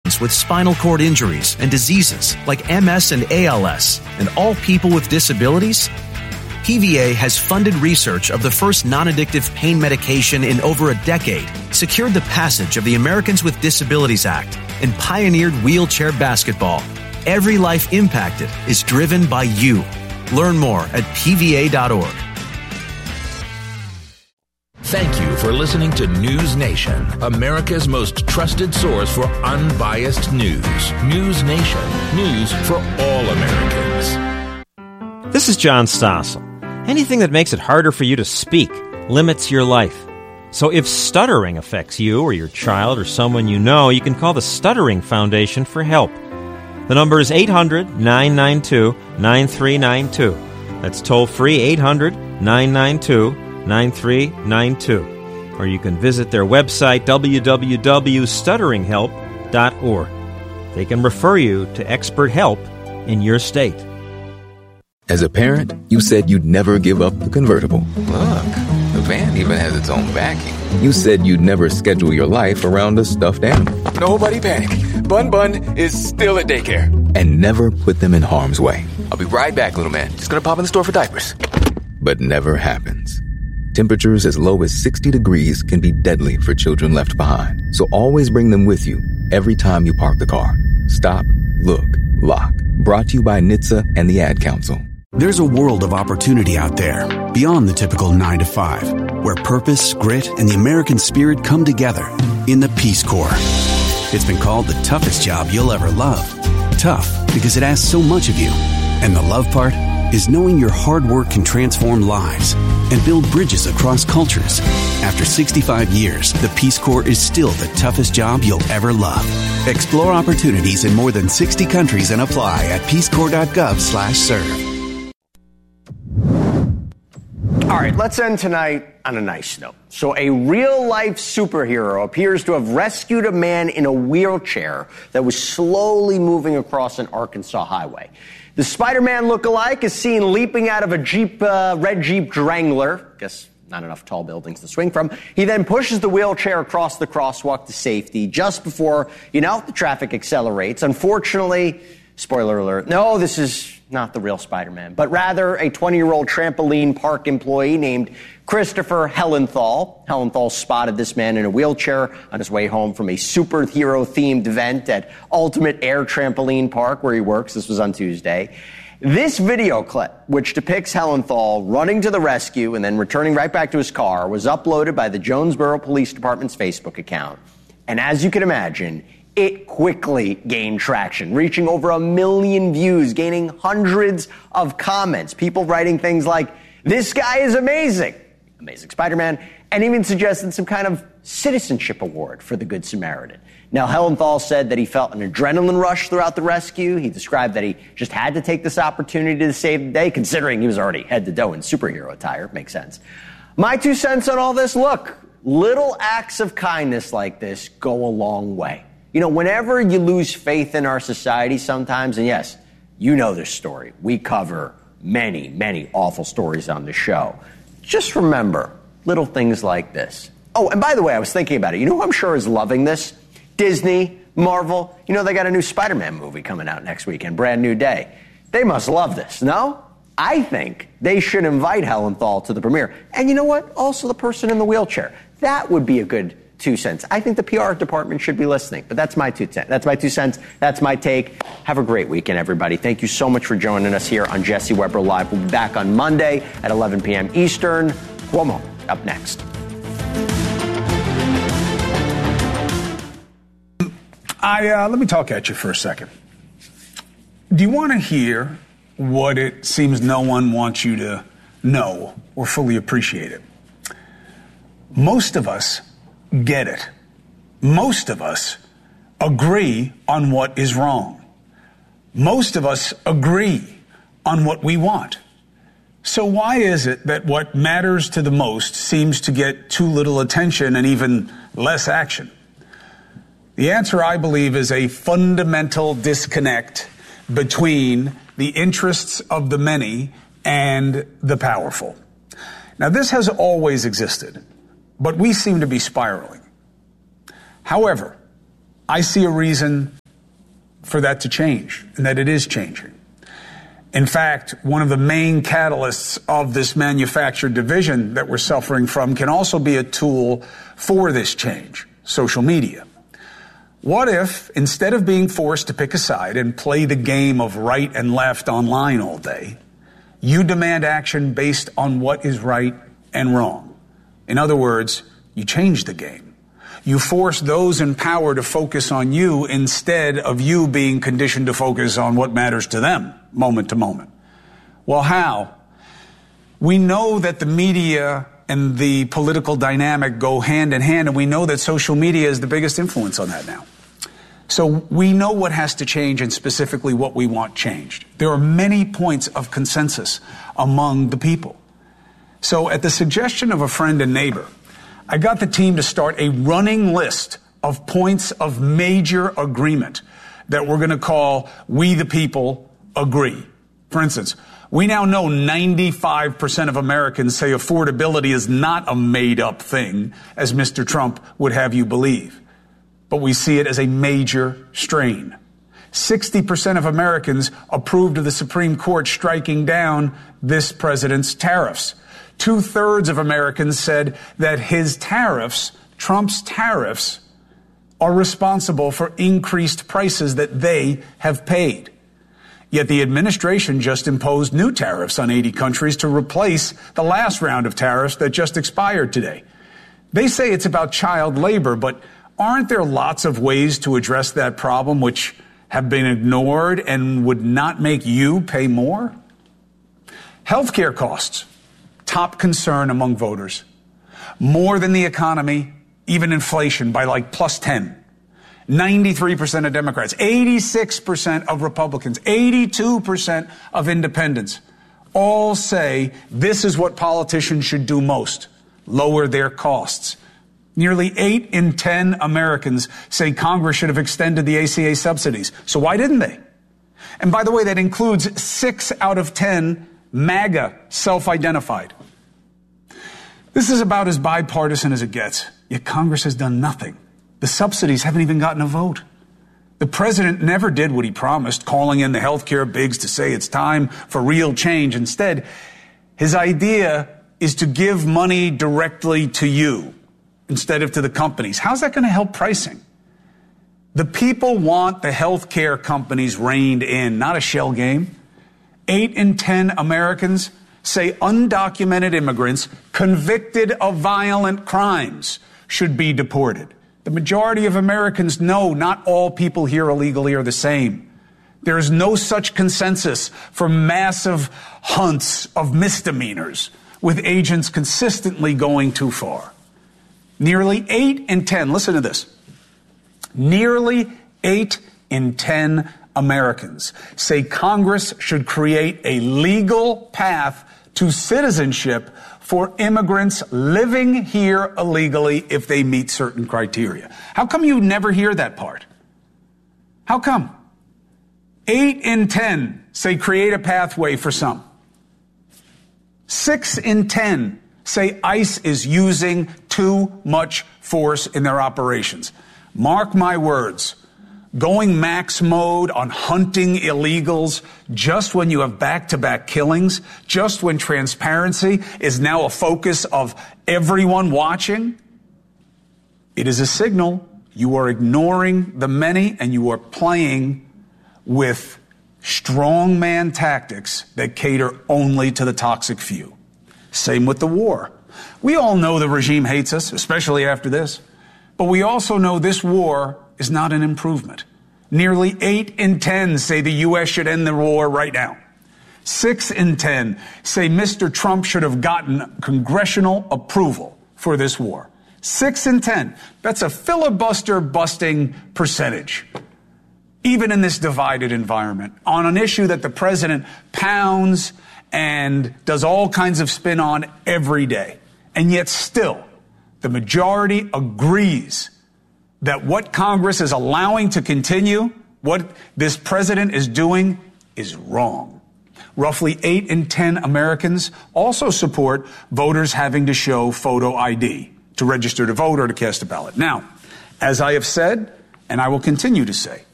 with spinal cord injuries and diseases like MS and ALS, and all people with disabilities? PVA has funded research of the first non-addictive pain medication in over a decade, secured the passage of the Americans with Disabilities Act, and pioneered wheelchair basketball. Every life impacted is driven by you. Learn more at pva.org. Thank you for listening to News Nation, America's most trusted source for unbiased news. News Nation, news for all Americans. This is John Stossel. Anything that makes it harder for you to speak limits your life. So if stuttering affects you or your child or someone you know, you can call the Stuttering Foundation for help. The number is 800-992-9392. That's toll-free, 800-992-9392. Or you can visit their website, www.stutteringhelp.org. They can refer you to expert help in your state. As a parent, you said you'd never give up the convertible. Look, the van even has its own backing. You said you'd never schedule your life around a stuffed animal. Nobody panic. Bun is still at daycare. And never put them in harm's way. I'll be right back, little man. Just gonna pop in the store for diapers. But never happens. Temperatures as low as 60 degrees can be deadly for children left behind. So always bring them with you every time you park the car. Stop, look, lock. Brought to you by NHTSA and the Ad Council. There's a world of opportunity out there, beyond the typical 9 to 5, where purpose, grit, and the American spirit come together in the Peace Corps. It's been called the toughest job you'll ever love. Tough because it asks so much of you. And the love part is knowing your hard work can transform lives and build bridges across cultures. After 65 years, the Peace Corps is still the toughest job you'll ever love. Explore opportunities in more than 60 countries and apply at peacecorps.gov/serve. All right, let's end tonight on a nice note. So a real-life superhero appears to have rescued a man in a wheelchair that was slowly moving across an Arkansas highway. The Spider-Man look-alike is seen leaping out of a red Jeep Wrangler. Guess not enough tall buildings to swing from. He then pushes the wheelchair across the crosswalk to safety just before, the traffic accelerates. Unfortunately, spoiler alert, no, this is not the real Spider-Man, but rather a 20-year-old trampoline park employee named Christopher Hellenthal. Hellenthal spotted this man in a wheelchair on his way home from a superhero-themed event at Ultimate Air Trampoline Park, where he works. This was on Tuesday. This video clip, which depicts Hellenthal running to the rescue and then returning right back to his car, was uploaded by the Jonesboro Police Department's Facebook account. And as you can imagine, it quickly gained traction, reaching over 1 million views, gaining hundreds of comments. People writing things like, "This guy is amazing," Amazing Spider-Man, and even suggested some kind of citizenship award for the Good Samaritan. Now, Hellenthal said that he felt an adrenaline rush throughout the rescue. He described that he just had to take this opportunity to save the day, considering he was already head to toe in superhero attire. Makes sense. My 2 cents on all this, look, little acts of kindness like this go a long way. Whenever you lose faith in our society sometimes, and yes, you know this story. We cover many, many awful stories on the show. Just remember little things like this. Oh, and by the way, I was thinking about it. You know who I'm sure is loving this? Disney, Marvel. They got a new Spider-Man movie coming out next weekend, Brand New Day. They must love this, no? I think they should invite Hellenthal to the premiere. And you know what? Also the person in the wheelchair. That would be a good 2 cents. I think the PR department should be listening, but that's my 2 cents. That's my 2 cents. That's my take. Have a great weekend, everybody. Thank you so much for joining us here on Jesse Weber Live. We'll be back on Monday at 11 p.m. Eastern. Cuomo up next. Let me talk at you for a second. Do you want to hear what it seems no one wants you to know or fully appreciate it? Most of us get it. Most of us agree on what is wrong. Most of us agree on what we want. So why is it that what matters to the most seems to get too little attention and even less action? The answer, I believe, is a fundamental disconnect between the interests of the many and the powerful. Now, this has always existed, but we seem to be spiraling. However, I see a reason for that to change, and that it is changing. In fact, one of the main catalysts of this manufactured division that we're suffering from can also be a tool for this change, social media. What if, instead of being forced to pick a side and play the game of right and left online all day, you demand action based on what is right and wrong? In other words, you change the game. You force those in power to focus on you instead of you being conditioned to focus on what matters to them, moment to moment. Well, how? We know that the media and the political dynamic go hand in hand, and we know that social media is the biggest influence on that now. So we know what has to change and specifically what we want changed. There are many points of consensus among the people. So at the suggestion of a friend and neighbor, I got the team to start a running list of points of major agreement that we're going to call We the People Agree. For instance, we now know 95% of Americans say affordability is not a made-up thing, as Mr. Trump would have you believe. But we see it as a major strain. 60% of Americans approved of the Supreme Court striking down this president's tariffs. 2/3 of Americans said that his tariffs, Trump's tariffs, are responsible for increased prices that they have paid. Yet the administration just imposed new tariffs on 80 countries to replace the last round of tariffs that just expired today. They say it's about child labor, but aren't there lots of ways to address that problem which have been ignored and would not make you pay more? Healthcare costs, top concern among voters. More than the economy, even inflation, by like +10. 93% of Democrats, 86% of Republicans, 82% of independents all say this is what politicians should do most: lower their costs. Nearly 8 in 10 Americans say Congress should have extended the ACA subsidies. So why didn't they? And by the way, that includes 6 out of 10 MAGA self-identified. This is about as bipartisan as it gets, yet Congress has done nothing. The subsidies haven't even gotten a vote. The president never did what he promised, calling in the healthcare bigs to say it's time for real change. Instead, his idea is to give money directly to you instead of to the companies. How's that going to help pricing? The people want the healthcare companies reined in, not a shell game. 8 in 10 Americans say undocumented immigrants convicted of violent crimes should be deported. The majority of Americans know not all people here illegally are the same. There is no such consensus for massive hunts of misdemeanors, with agents consistently going too far. Nearly 8 in 10, listen to this, nearly 8 in 10 Americans say Congress should create a legal path to citizenship for immigrants living here illegally if they meet certain criteria. How come you never hear that part? How come? 8 in 10 say create a pathway for some. 6 in 10 say ICE is using too much force in their operations. Mark my words. Going max mode on hunting illegals just when you have back-to-back killings, just when transparency is now a focus of everyone watching, it is a signal you are ignoring the many and you are playing with strongman tactics that cater only to the toxic few. Same with the war. We all know the regime hates us, especially after this, but we also know this war is not an improvement. Nearly 8 in 10 say the U.S. should end the war right now. 6 in 10 say Mr. Trump should have gotten congressional approval for this war. 6 in 10. That's a filibuster-busting percentage, even in this divided environment, on an issue that the president pounds and does all kinds of spin on every day. And yet still, the majority agrees that what Congress is allowing to continue, what this president is doing, is wrong. Roughly 8 in 10 Americans also support voters having to show photo ID to register to vote or to cast a ballot. Now, as I have said, and I will continue to say,